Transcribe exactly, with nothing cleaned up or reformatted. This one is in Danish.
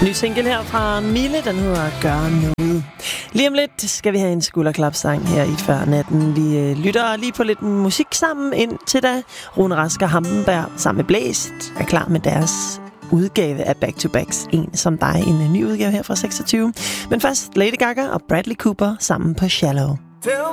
Ny single her fra Mille, den hedder Gør noget. Lige om lidt skal vi have en skulderklapsang her i Før Natten. Vi øh, lytter lige på lidt musik sammen indtil da. Rune Rask og Hampenberg sammen med Blæst er klar med deres udgave af Back to Backs. En som dig, en ny udgave her fra seksogtyve. Men først Lady Gaga og Bradley Cooper sammen på Shallow. Tell